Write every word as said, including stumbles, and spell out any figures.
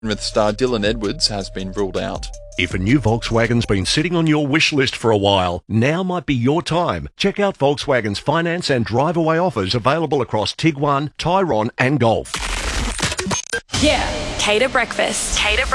with star Dylan Edwards has been ruled out. If a new Volkswagen's been sitting on your wish list for a while, now might be your time. Check out Volkswagen's finance and drive-away offers available across Tiguan, Tyrone and Golf. Yeah. Cater Breakfast. Cater